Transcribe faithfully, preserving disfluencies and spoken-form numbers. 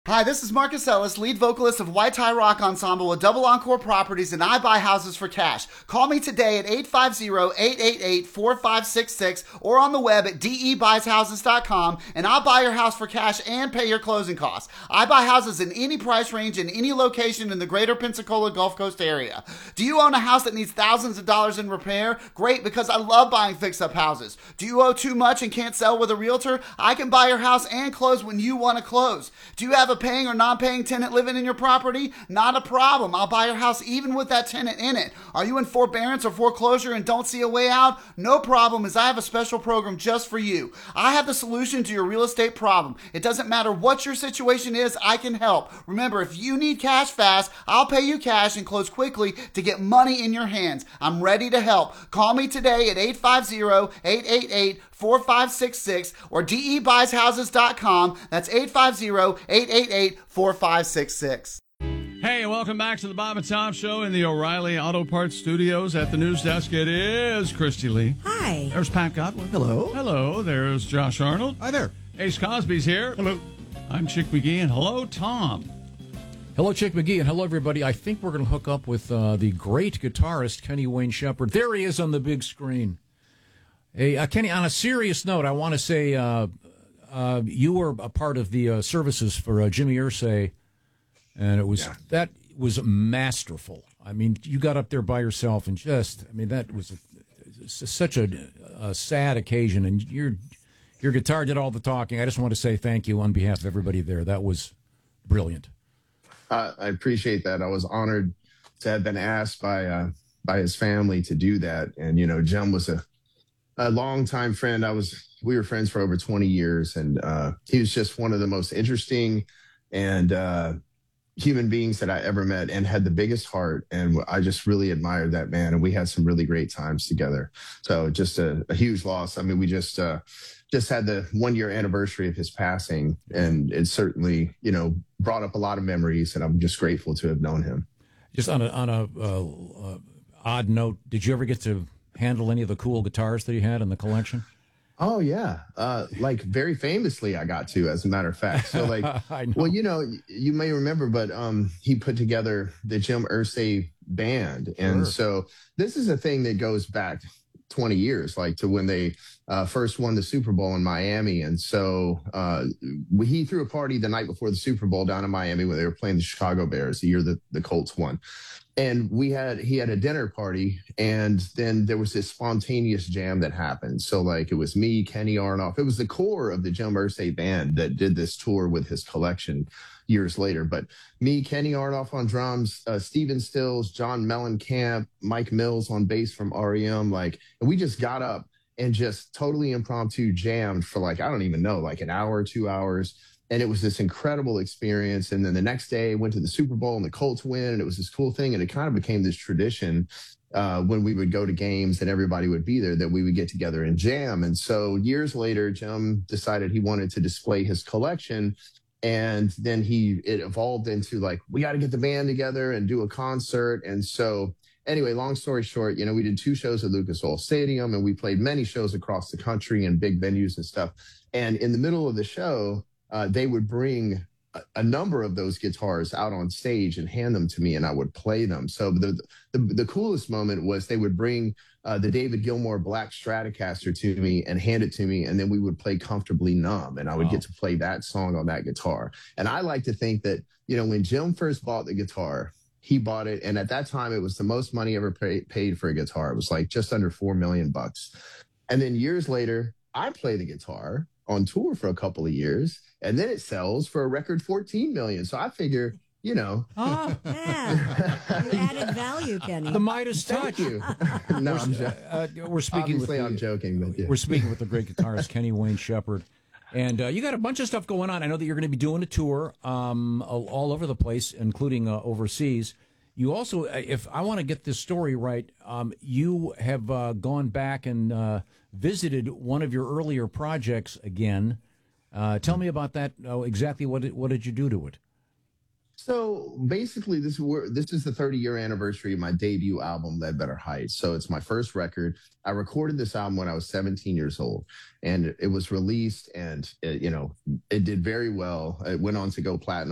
Hi, this is Marcus Ellis, lead vocalist of White Tie Rock Ensemble with Double Encore Properties, and I buy houses for cash. Call me today at eight five zero, eight eight eight, four five six six or on the web at d e buys houses dot com, and I'll buy your house for cash and pay your closing costs. I buy houses in any price range in any location in the greater Pensacola Gulf Coast area. Do you own a house that needs thousands of dollars in repair? Great, because I love buying fix-up houses. Do you owe too much and can't sell with a realtor? I can buy your house and close when you want to close. Do you have a paying or non-paying tenant living in your property? Not a problem. I'll buy your house even with that tenant in it. Are you in forbearance or foreclosure and don't see a way out? No problem, as I have a special program just for you. I have the solution to your real estate problem. It doesn't matter what your situation is, I can help. Remember, if you need cash fast, I'll pay you cash and close quickly to get money in your hands. I'm ready to help. Call me today at eight five zero, eight eight eight, four five six six or d e buys houses dot com. That's eight five zero, eight eight eight, four five six six. Hey, welcome back to the Bob and Tom Show in the O'Reilly Auto Parts Studios. At the news desk, it is Christy Lee. Hi. There's Pat Godwin. Hello. Hello. There's Josh Arnold. Hi there. Ace Cosby's here. Hello. I'm Chick McGee, and hello, Tom. Hello, Chick McGee, and hello, everybody. I think we're going to hook up with uh, the great guitarist, Kenny Wayne Shepherd. There he is on the big screen. Hey, uh, Kenny, on a serious note, I want to say uh, uh, you were a part of the uh, services for uh, Jimmy Irsay, and it was yeah. that was masterful. I mean, you got up there by yourself and just, I mean, that was a, such a, a sad occasion, and your your guitar did all the talking. I just want to say thank you on behalf of everybody there. That was brilliant. Uh, I appreciate that. I was honored to have been asked by uh, by his family to do that, and you know, Jim was a a longtime friend. I was, we were friends for over twenty years, and uh, he was just one of the most interesting and uh, human beings that I ever met, and had the biggest heart. And I just really admired that man. And we had some really great times together. So just a, a huge loss. I mean, we just, uh, just had the one year anniversary of his passing, and it certainly, you know, brought up a lot of memories, and I'm just grateful to have known him. Just on a, on a uh, uh, odd note, did you ever get to handle any of the cool guitars that he had in the collection? Oh yeah, uh, like very famously, I got to, as a matter of fact. So like, well, you know, you may remember, but um, he put together the Jim Irsay band, and sure. So this is a thing that goes back twenty years, like to when they uh, first won the Super Bowl in Miami. And so uh, we, he threw a party the night before the Super Bowl down in Miami when they were playing the Chicago Bears, the year that the Colts won. And we had, he had a dinner party, and then there was this spontaneous jam that happened. So like, it was me, Kenny Aronoff. It was the core of the Jim Irsay band that did this tour with his collection years later. But me, Kenny Aronoff on drums, uh, Steven Stills, John Mellencamp, Mike Mills on bass from R E M. Like, and we just got up and just totally impromptu jammed for like, I don't even know, like an hour, two hours. And it was this incredible experience. And then the next day went to the Super Bowl and the Colts win. And it was this cool thing. And it kind of became this tradition uh, when we would go to games and everybody would be there, that we would get together and jam. And so years later, Jim decided he wanted to display his collection. And then he, it evolved into like, we got to get the band together and do a concert. And so anyway, long story short, you know, we did two shows at Lucas Oil Stadium, and we played many shows across the country and big venues and stuff. And in the middle of the show, Uh, they would bring a, a number of those guitars out on stage and hand them to me, and I would play them. So the the, the coolest moment was they would bring uh, the David Gilmour Black Stratocaster to me and hand it to me, and then we would play Comfortably Numb, and I would wow. get to play that song on that guitar. And I like to think that, you know, when Jim first bought the guitar, he bought it, and at that time it was the most money ever pay, paid for a guitar. It was like just under four million bucks. And then years later, I play the guitar on tour for a couple of years, and then it sells for a record fourteen million. So I figure, you know. Oh, yeah. You added value, Kenny. The Midas touch. Thank you. No, I'm jo- uh, we're speaking Obviously, with the, I'm joking. But yeah. We're speaking with the great guitarist, Kenny Wayne Shepherd. And uh, you got a bunch of stuff going on. I know that you're going to be doing a tour um, all, all over the place, including uh, overseas. You also, if I want to get this story right, um, you have uh, gone back and uh, visited one of your earlier projects again. Uh, tell me about that. Uh, exactly what did, what did you do to it? So basically, this is this is the thirty year anniversary of my debut album, Ledbetter Heights. So it's my first record. I recorded this album when I was seventeen years old, and it was released, and it, you know, it did very well. It went on to go platinum.